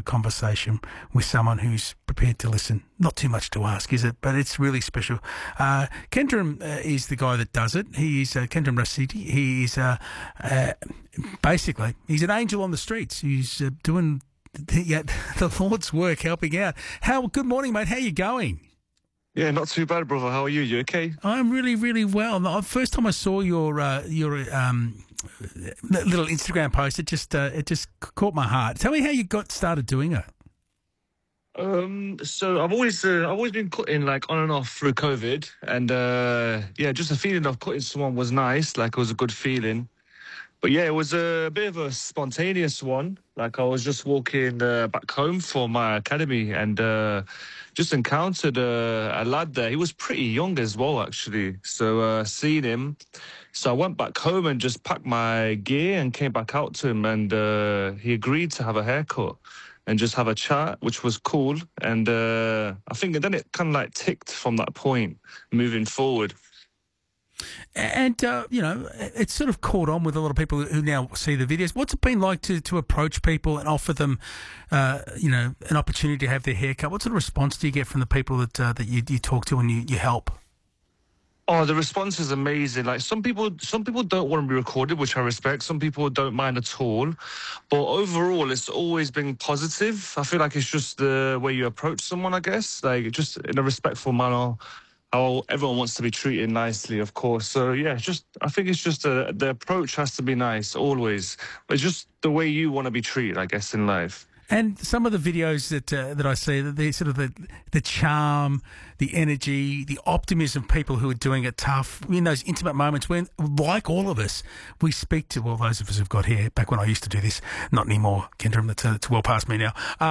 conversation with someone who's prepared to listen. Not too much to ask, is it? But it's really special. Kendram is the guy that does it. He's Kendram Rashidi. He's basically, he's an angel on the streets. He's doing the Lord's work, helping out. Good morning, mate. How you going? Yeah, not too bad, brother. How are you? You okay? I'm really, really well. The first time I saw your little Instagram post, it just caught my heart. Tell me how you got started doing it. So I've always been cutting like on and off through COVID, and just the feeling of cutting someone was nice. Like it was a good feeling. But yeah, it was a bit of a spontaneous one. Like I was just walking back home from my academy and just encountered a lad there. He was pretty young as well, actually. So seeing him, so I went back home and just packed my gear and came back out to him, and he agreed to have a haircut and just have a chat, which was cool. And I think then it kind of like ticked from that point moving forward. And, it's sort of caught on with a lot of people who now see the videos. What's it been like to approach people and offer them, an opportunity to have their hair cut? What sort of response do you get from the people that you talk to and you help? Oh, the response is amazing. Like some people don't want to be recorded, which I respect. Some people don't mind at all. But overall, it's always been positive. I feel like it's just the way you approach someone, I guess. Like just in a respectful manner. How everyone wants to be treated nicely, of course. So yeah, I think it's just the approach has to be nice always. It's just the way you want to be treated, I guess, in life. And some of the videos that I see, the sort of the charm, the energy, the optimism of people who are doing it tough, in those intimate moments when, like all of us, we speak to, well, those of us who've got hair, back when I used to do this, not anymore, Kendram, it's well past me now.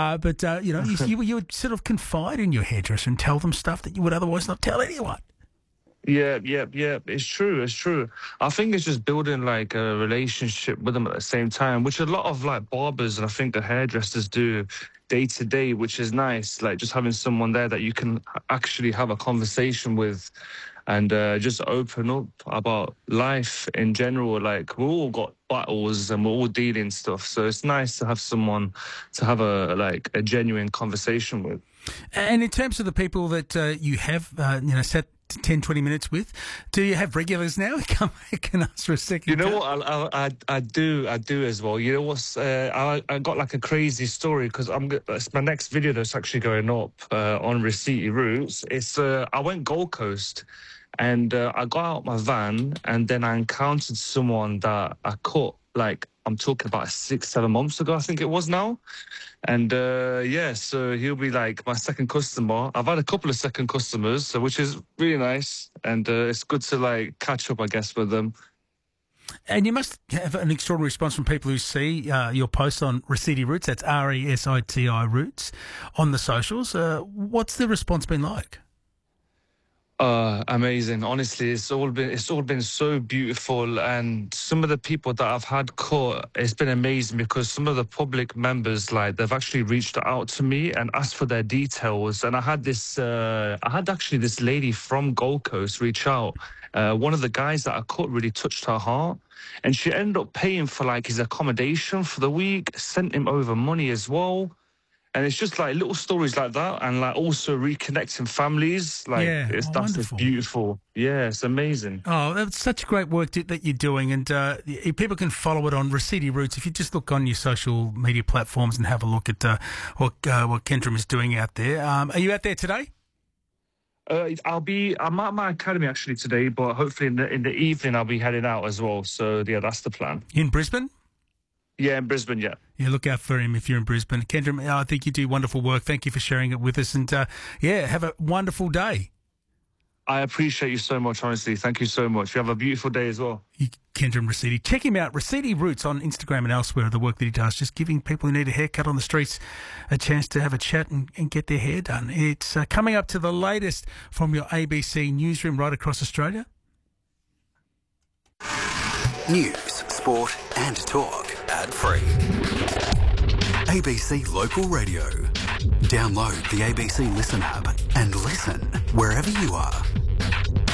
You would sort of confide in your hairdresser and tell them stuff that you would otherwise not tell anyone. Yeah. It's true. I think it's just building like a relationship with them at the same time, which a lot of like barbers and I think the hairdressers do day to day, which is nice. Like just having someone there that you can actually have a conversation with and just open up about life in general. Like we all got battles and we're all dealing stuff. So it's nice to have someone to have a genuine conversation with. And in terms of the people that you have, sat 10, 20 minutes with, do you have regulars now? Can ask for a second. You know what? I do as well. You know what's? I got like a crazy story because it's my next video that's actually going up on Rashidi Roots. It's I went Gold Coast, and I got out my van, and then I encountered someone that I caught like I'm talking about 6-7 months ago, I think it was now. And so he'll be like my second customer. I've had a couple of second customers, which is really nice. And it's good to like catch up, I guess, with them. And you must have an extraordinary response from people who see your posts on Rashidi Roots. That's RESITI Roots on the socials. What's the response been like? Amazing. Honestly, it's all been so beautiful, and some of the people that I've had caught, it's been amazing because some of the public members, like they've actually reached out to me and asked for their details. And I had actually this lady from Gold Coast reach out. One of the guys that I caught really touched her heart, and she ended up paying for like his accommodation for the week, sent him over money as well. And it's just like little stories like that, and like also reconnecting families. Like that's just beautiful. Yeah, it's amazing. Oh, that's such great work that you're doing, and people can follow it on Rashidi Roots. If you just look on your social media platforms and have a look at what Kendram is doing out there. Are you out there today? I'm at my academy actually today, but hopefully in the evening I'll be heading out as well. So yeah, that's the plan. In Brisbane? Yeah, in Brisbane, yeah. Yeah, look out for him if you're in Brisbane. Kendram, I think you do wonderful work. Thank you for sharing it with us. And, have a wonderful day. I appreciate you so much, honestly. Thank you so much. You have a beautiful day as well. Kendram Rashidi. Check him out, Rashidi Roots, on Instagram and elsewhere, the work that he does, just giving people who need a haircut on the streets a chance to have a chat and get their hair done. It's coming up to the latest from your ABC newsroom right across Australia. News, sport and talk. Ad-free. ABC Local Radio. Download the ABC Listen app and listen wherever you are.